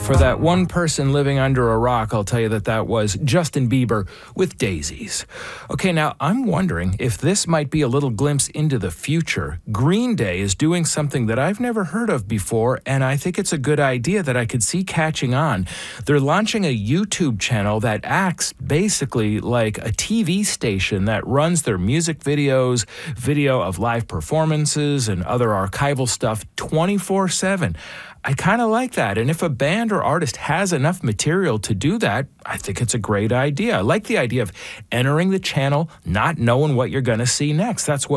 For that one person living under a rock, I'll tell you that was Justin Bieber with Daisies. Okay, now I'm wondering if this might be a little glimpse into the future. Green Day is doing something that I've never heard of before, and I think it's a good idea that I could see catching on. They're launching a YouTube channel that acts basically like a TV station that runs their music videos, video of live performances, and other archival stuff 24/7. I kind of like that, and if a band or artist has enough material to do that, I think it's a great idea. I like the idea of entering the channel, not knowing what you're going to see next. That's what